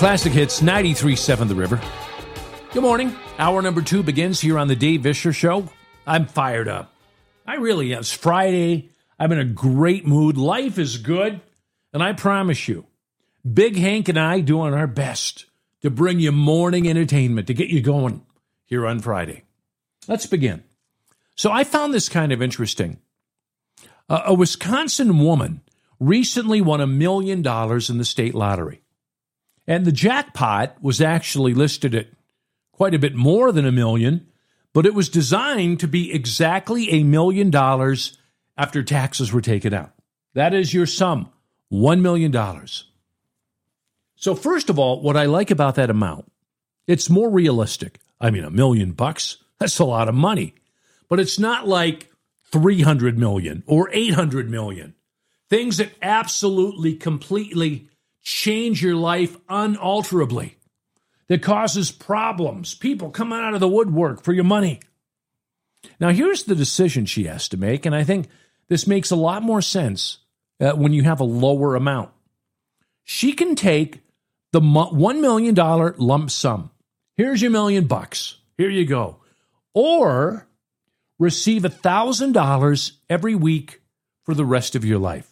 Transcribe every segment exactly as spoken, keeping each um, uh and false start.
Classic Hits ninety-three point seven The River. Good morning. Hour number two begins here on the Dave Vischer Show. I'm fired up. I really am. It's Friday. I'm in a great mood. Life is good. And I promise you, Big Hank and I doing our best to bring you morning entertainment, to get you going here on Friday. Let's begin. So I found this kind of interesting. Uh, a Wisconsin woman recently won a million dollars in the state lottery. And the jackpot was actually listed at quite a bit more than a million, but it was designed to be exactly a million dollars after taxes were taken out. That is your sum, one million dollars. So first of all, what I like about that amount, it's more realistic. I mean, a million bucks, that's a lot of money. But it's not like three hundred million or eight hundred million. Things that absolutely, completely change your life unalterably. That causes problems. People coming out of the woodwork for your money. Now, here's the decision she has to make, and I think this makes a lot more sense uh, when you have a lower amount. She can take the one million dollars lump sum. Here's your million bucks. Here you go. Or receive one thousand dollars every week for the rest of your life.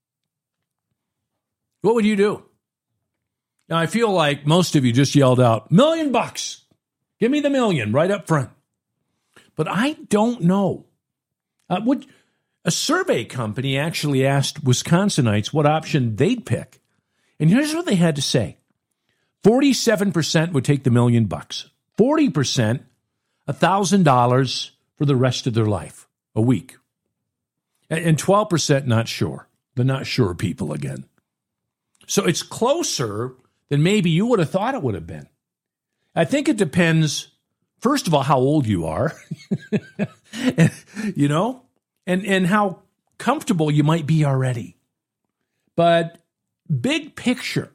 What would you do? Now, I feel like most of you just yelled out, million bucks. Give me the million right up front. But I don't know. Uh, what, a survey company actually asked Wisconsinites what option they'd pick. And here's what they had to say. forty-seven percent would take the million bucks. forty percent, one thousand dollars for the rest of their life, a week. And twelve percent not sure. The not sure people again. So it's closer than maybe you would have thought it would have been. I think it depends, first of all, how old you are, you know, and, and how comfortable you might be already. But big picture,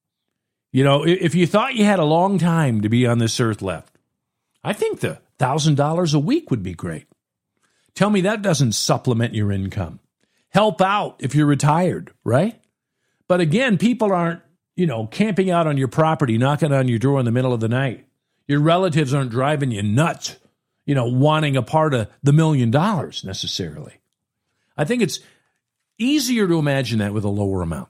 you know, if you thought you had a long time to be on this earth left, I think the one thousand dollars a week would be great. Tell me that doesn't supplement your income. Help out if you're retired, right? But again, people aren't, you know, camping out on your property, knocking on your door in the middle of the night. Your relatives aren't driving you nuts, you know, wanting a part of the million dollars necessarily. I think it's easier to imagine that with a lower amount.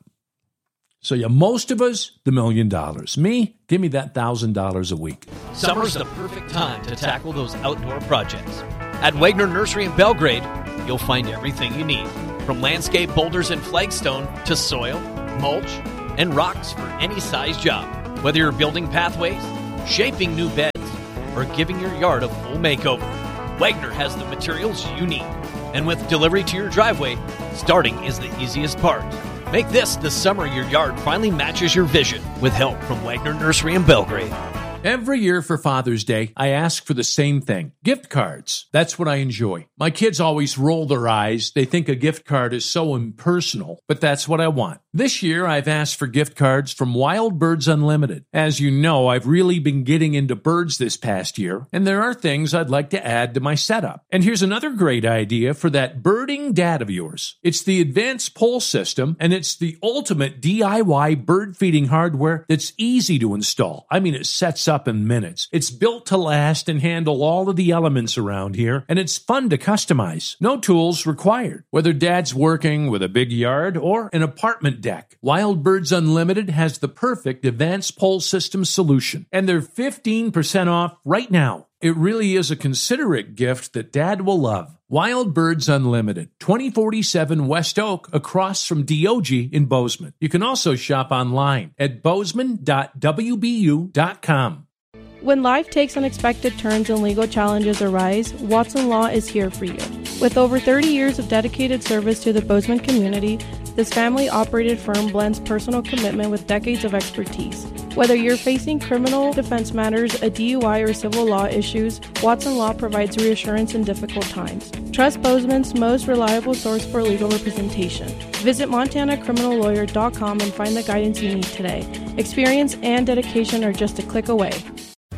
So yeah, most of us, the million dollars. Me, give me that one thousand dollars a week. Summer's the perfect time to tackle those outdoor projects. At Wagner Nursery in Belgrade, you'll find everything you need. From landscape boulders and flagstone to soil, mulch, and rocks for any size job. Whether you're building pathways, shaping new beds, or giving your yard a full makeover, Wagner has the materials you need. And with delivery to your driveway, starting is the easiest part. Make this the summer your yard finally matches your vision with help from Wagner Nursery in Belgrade. Every year for Father's Day, I ask for the same thing, gift cards. That's what I enjoy. My kids always roll their eyes. They think a gift card is so impersonal, but that's what I want. This year, I've asked for gift cards from Wild Birds Unlimited. As you know, I've really been getting into birds this past year, and there are things I'd like to add to my setup. And here's another great idea for that birding dad of yours. It's the Advanced Pole System, and it's the ultimate D I Y bird feeding hardware that's easy to install. I mean, it sets up in minutes. It's built to last and handle all of the elements around here, and it's fun to customize. No tools required. Whether dad's working with a big yard or an apartment deck, Wild Birds Unlimited has the perfect Advanced Pole System solution, and they're fifteen percent off right now. It really is a considerate gift that Dad will love. Wild Birds Unlimited, twenty forty-seven West Oak, across from D O G in Bozeman. You can also shop online at bozeman dot w b u dot com. When life takes unexpected turns and legal challenges arise, Watson Law is here for you. With over thirty years of dedicated service to the Bozeman community, this family-operated firm blends personal commitment with decades of expertise. Whether you're facing criminal defense matters, a D U I, or civil law issues, Watson Law provides reassurance in difficult times. Trust Bozeman's most reliable source for legal representation. Visit montana criminal lawyer dot com and find the guidance you need today. Experience and dedication are just a click away.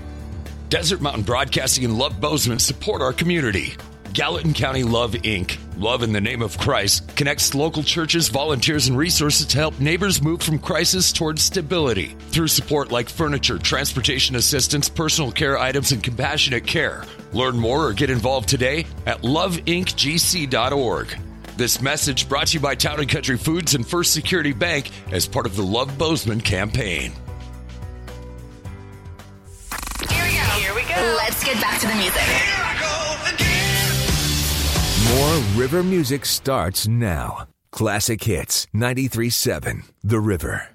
Desert Mountain Broadcasting and Love Bozeman support our community. Gallatin County Love, Incorporated Love in the Name of Christ connects local churches, volunteers, and resources to help neighbors move from crisis towards stability through support like furniture, transportation assistance, personal care items, and compassionate care. Learn more or get involved today at love inc g c dot org. This message brought to you by Town and Country Foods and First Security Bank as part of the Love Bozeman campaign. Here we go. Here we go. Let's get back to the music. Here I go again. More River music starts now. Classic Hits, ninety-three point seven, The River.